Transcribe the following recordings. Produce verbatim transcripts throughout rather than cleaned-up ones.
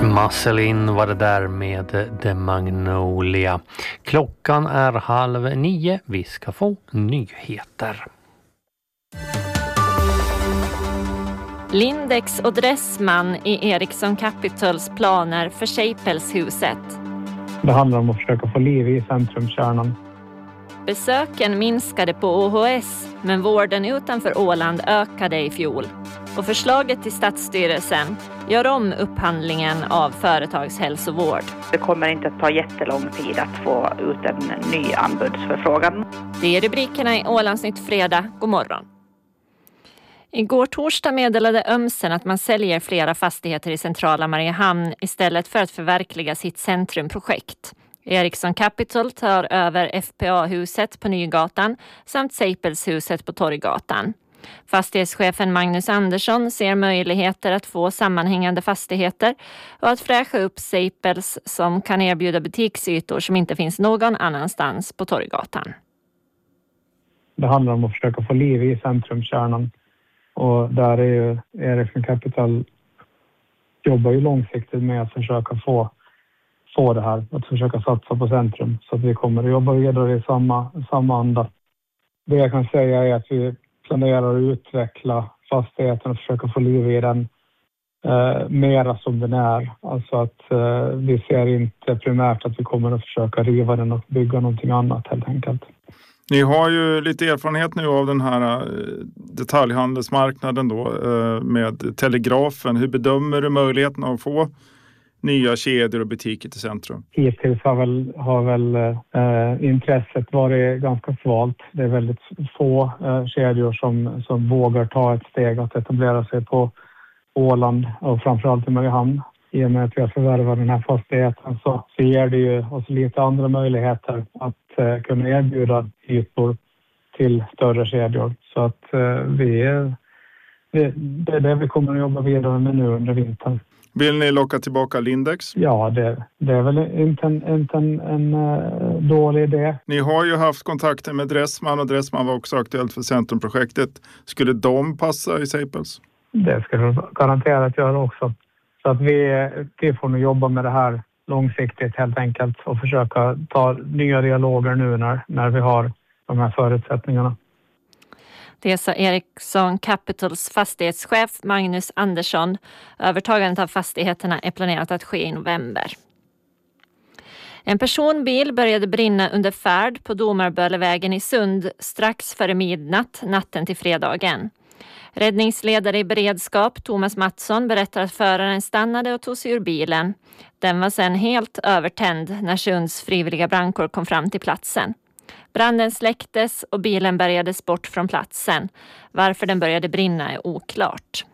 Marceline var det där med The Magnolia. Klockan är halv nio. Vi ska få nyheter. Lindex och Dressman i Ericsson Capitals planer för Staples-huset. Det handlar om att försöka få liv i centrumkärnan. Besöken minskade på O H S, men vården utanför Åland ökade i fjol. Och förslaget till stadsstyrelsen gör om upphandlingen av företagshälsovård. Det kommer inte att ta jättelång tid att få ut en ny anbudsförfrågan. Det är rubrikerna i Ålandsnytt fredag. God morgon. Igår torsdag meddelade Ömsen att man säljer flera fastigheter i centrala Mariehamn istället för att förverkliga sitt centrumprojekt. Ericsson Capital tar över F P A-huset på Nygatan samt Staples-huset på Torggatan. Fastighetschefen Magnus Andersson ser möjligheter att få sammanhängande fastigheter och att fräscha upp Staples som kan erbjuda butiksytor som inte finns någon annanstans på Torggatan. Det handlar om att försöka få liv i centrumkärnan. Och där är ju Ericsson Capital jobbar ju långsiktigt med att försöka få, få det här. Att försöka satsa på centrum så att vi kommer att jobba vidare i samma, samma anda. Det jag kan säga är att vi planerar att utveckla fastigheten och försöka få liv i den eh, mera som den är. Alltså att eh, vi ser inte primärt att vi kommer att försöka riva den och bygga någonting annat helt enkelt. Ni har ju lite erfarenhet nu av den här detaljhandelsmarknaden då med Telegrafen. Hur bedömer du möjligheten att få nya kedjor och butiker till centrum? Hittills har väl, har väl eh, intresset varit ganska svalt. Det är väldigt få eh, kedjor som, som vågar ta ett steg att etablera sig på Åland och framförallt i Mariehamn. I och med att vi har förvärvat den här fastigheten så, så ger det ju oss lite andra möjligheter att eh, kunna erbjuda ytor till större kedjor. Så att eh, vi är, det, det är det vi kommer att jobba vidare med nu under vintern. Vill ni locka tillbaka Lindex? Ja, det, det är väl inte en, inte en, en uh, dålig idé. Ni har ju haft kontakter med Dressman och Dressman var också aktuellt för centrumprojektet. Skulle de passa i Staples? Det ska de garanterat göra också. Så att vi, vi får nu jobba med det här långsiktigt helt enkelt och försöka ta nya dialoger nu när, när vi har de här förutsättningarna. Det sa Ericsson Capitals fastighetschef Magnus Andersson. Övertagandet av fastigheterna är planerat att ske i november. En personbil började brinna under färd på Domarbölevägen i Sund strax före midnatt natten till fredagen. Räddningsledare i beredskap Thomas Mattsson berättar att föraren stannade och tog sig ur bilen. Den var sedan helt övertänd när Sunds frivilliga brandkår kom fram till platsen. Branden släcktes och bilen bärgades bort från platsen. Varför den började brinna är oklart.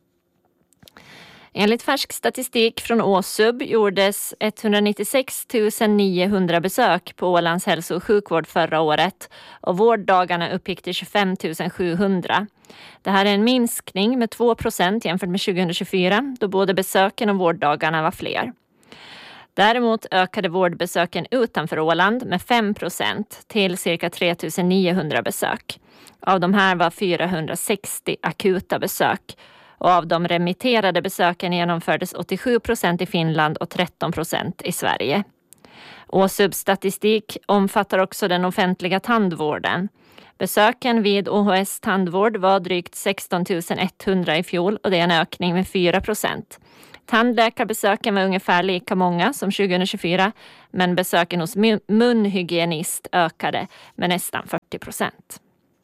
Enligt färsk statistik från Åsub gjordes etthundranittiosex tusen niohundra besök på Ålands hälso- och sjukvård förra året och vårddagarna uppgick till tjugofem tusen sjuhundra. Det här är en minskning med två procent jämfört med tjugohundratjugofyra då både besöken och vårddagarna var fler. Däremot ökade vårdbesöken utanför Åland med fem procent till cirka tre tusen niohundra besök. Av de här var fyrahundrasextio akuta besök. Och av de remitterade besöken genomfördes åttiosju procent i Finland och tretton procent i Sverige. Åsubs statistik omfattar också den offentliga tandvården. Besöken vid O H S tandvård var drygt sexton tusen etthundra i fjol och det är en ökning med fyra procent. Tandläkarbesöken var ungefär lika många som tjugohundratjugofyra men besöken hos munhygienist ökade med nästan fyrtio procent.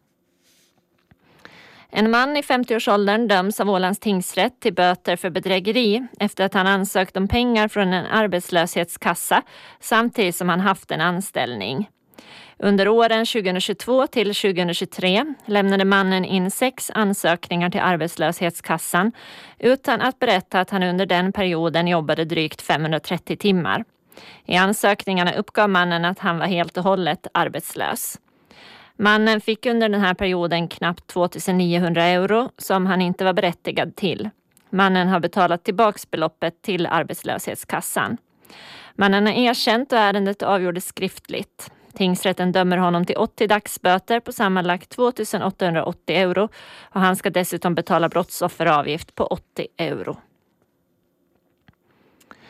En man i femtioårsåldern döms av Ålands tingsrätt till böter för bedrägeri efter att han ansökt om pengar från en arbetslöshetskassa samtidigt som han haft en anställning. Under åren tjugohundratjugotvå till tjugohundratjugotre lämnade mannen in sex ansökningar till arbetslöshetskassan utan att berätta att han under den perioden jobbade drygt femhundratrettio timmar. I ansökningarna uppgav mannen att han var helt och hållet arbetslös. Mannen fick under den här perioden knappt två tusen niohundra euro som han inte var berättigad till. Mannen har betalat tillbaks beloppet till arbetslöshetskassan. Mannen har erkänt och ärendet avgjordes skriftligt. Tingsrätten dömer honom till åttio dagsböter på sammanlagt två tusen åttahundraåttio euro och han ska dessutom betala brottsofferavgift på åttio euro.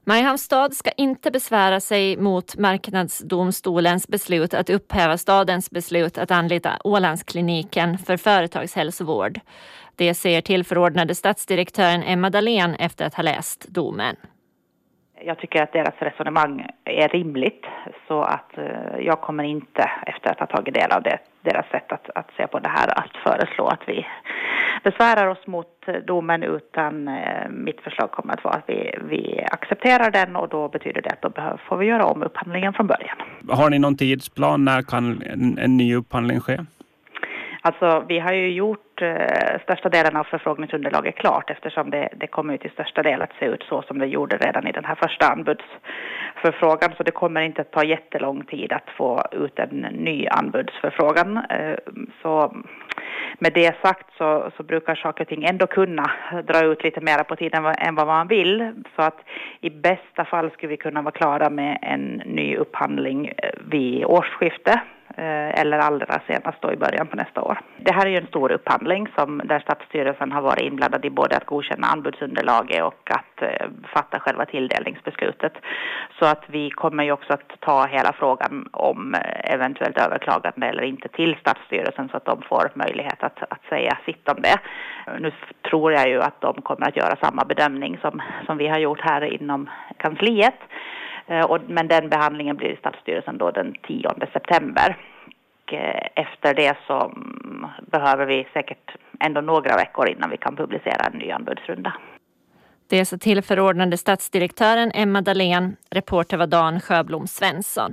Mariehamns stad ska inte besvära sig mot marknadsdomstolens beslut att upphäva stadens beslut att anlita Ålandskliniken för företagshälsovård. Det säger tillförordnade stadsdirektören Emma Dahlén efter att ha läst domen. Jag tycker att deras resonemang är rimligt, så att jag kommer inte, efter att ha tagit del av det, deras sätt att, att se på det här, att föreslå att vi besvärar oss mot domen, utan mitt förslag kommer att vara att vi, vi accepterar den, och då betyder det att då behöver, får vi göra om upphandlingen från början. Har ni någon tidsplan? När kan en, en ny upphandling ske? Alltså, vi har ju gjort eh, största delen av förfrågningsunderlaget klart, eftersom det, det kommer ju till största del att se ut så som det gjorde redan i den här första anbudsförfrågan. Så det kommer inte att ta jättelång tid att få ut en ny anbudsförfrågan. Eh, så med det sagt så, så brukar saker och ting ändå kunna dra ut lite mer på tiden än vad man vill. Så att i bästa fall skulle vi kunna vara klara med en ny upphandling vid årsskiftet, eller allra senast då i början på nästa år. Det här är ju en stor upphandling som där Stadsstyrelsen har varit inblandad i både att godkänna anbudsunderlaget och att eh, fatta själva tilldelningsbeslutet. Så att vi kommer ju också att ta hela frågan om eventuellt överklagande eller inte till Stadsstyrelsen, så att de får möjlighet att, att säga sitt om det. Nu tror jag ju att de kommer att göra samma bedömning som, som vi har gjort här inom kansliet. Men den behandlingen blir i Stadsstyrelsen då den tionde september. Och efter det så behöver vi säkert ändå några veckor innan vi kan publicera en ny anbudsrunda. Det är så tillförordnade stadsdirektören Emma Dahlén, reporter var Dan Sjöblom Svensson.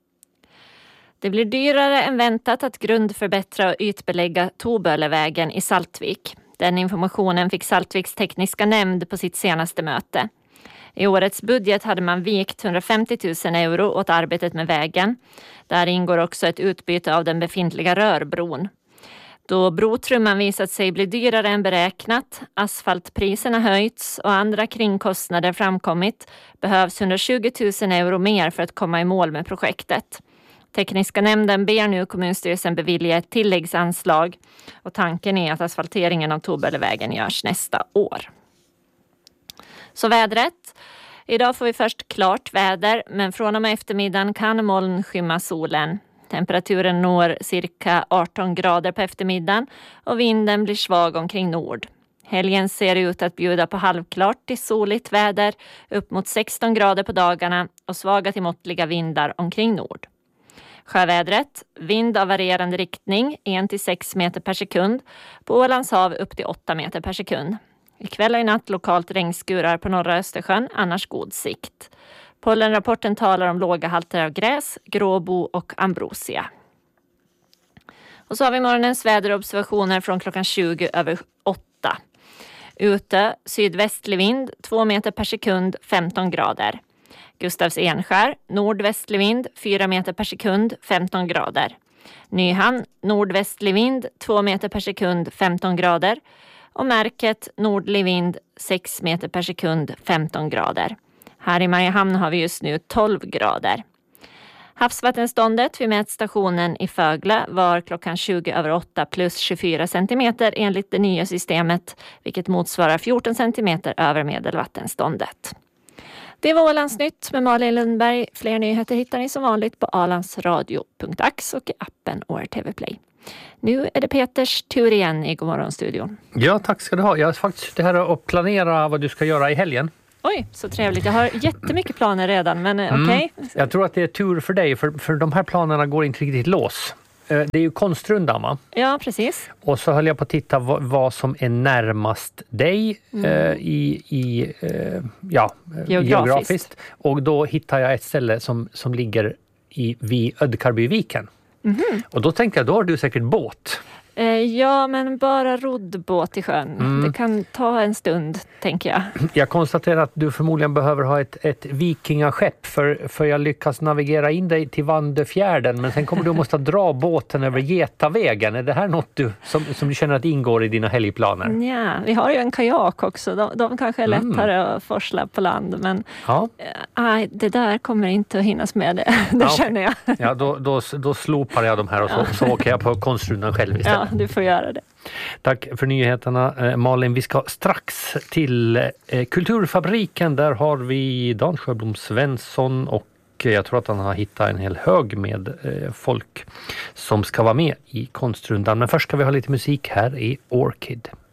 Det blir dyrare än väntat att grundförbättra och ytbelägga Tobölevägen i Saltvik. Den informationen fick Saltviks tekniska nämnd på sitt senaste möte. I årets budget hade man vikt hundrafemtio tusen euro åt arbetet med vägen. Där ingår också ett utbyte av den befintliga rörbron. Då brotrumman visat sig bli dyrare än beräknat, asfaltpriserna höjts och andra kringkostnader framkommit, behövs hundratjugo tusen euro mer för att komma i mål med projektet. Tekniska nämnden ber nu kommunstyrelsen bevilja ett tilläggsanslag, och tanken är att asfalteringen av Tobölevägen görs nästa år. Så vädret. Idag får vi först klart väder, men från och med eftermiddagen kan moln skymma solen. Temperaturen når cirka arton grader på eftermiddagen och vinden blir svag omkring nord. Helgen ser ut att bjuda på halvklart till soligt väder, upp mot sexton grader på dagarna och svaga till måttliga vindar omkring nord. Sjövädret, vind av varierande riktning, en till sex meter per sekund, på Ålands hav upp till åtta meter per sekund. Ikväll och i natt lokalt regnskurar på norra Östersjön, annars god sikt. Pollenrapporten talar om låga halter av gräs, gråbo och ambrosia. Och så har vi morgonens väderobservationer från klockan tjugo över åtta. Ute, sydvästlig vind, två meter per sekund, femton grader. Gustavs Enskär, nordvästlig vind, fyra meter per sekund, femton grader. Nyhamn, nordvästlig vind, två meter per sekund, femton grader. Och Märket, nordlig vind, sex meter per sekund, femton grader. Här i Mariehamn har vi just nu tolv grader. Havsvattenståndet vid mätstationen i Fögle var klockan tjugo över åtta plus tjugofyra centimeter enligt det nya systemet, vilket motsvarar fjorton centimeter över medelvattenståndet. Det var Ålandsnytt med Malin Lundberg. Fler nyheter hittar ni som vanligt på alansradio punkt ax och i appen O R T V Play. Nu är det Peters tur igen i Godmorgonstudion. Ja, tack ska du ha. Jag har faktiskt det här att planera vad du ska göra i helgen. Oj, så trevligt. Jag har jättemycket planer redan, men mm. okej. Okay. Jag tror att det är tur för dig, för, för de här planerna går inte riktigt lås. Det är ju konstrundan, va? Ja, precis. Och så höll jag på att titta vad, vad som är närmast dig mm. eh, i, i eh, ja, geografiskt. geografiskt. Och då hittar jag ett ställe som, som ligger i, vid Ödkarbyviken. Mm-hmm. Och då tänkte jag, då har du säkert båt. Ja, men bara roddbåt i sjön. Mm. Det kan ta en stund, tänker jag. Jag konstaterar att du förmodligen behöver ha ett, ett vikingaskepp för, för jag lyckas navigera in dig till Vandefjärden. Men sen kommer du måste dra båten över Getavägen. Är det här något du, som, som du känner att ingår i dina helgplaner? Ja, vi har ju en kajak också. De, de kanske är lättare mm. att forsla på land. Men ja. äh, det där kommer inte att hinnas med det. Det ja. känner jag. Ja, då, då, då slopar jag de här och så, så åker jag på konstrundan själv istället. Ja, du får göra det. Tack för nyheterna, Malin. Vi ska strax till Kulturfabriken. Där har vi Dan Sjöblom Svensson och jag tror att han har hittat en hel hög med folk som ska vara med i konstrundan. Men först ska vi ha lite musik. Här i Orchid.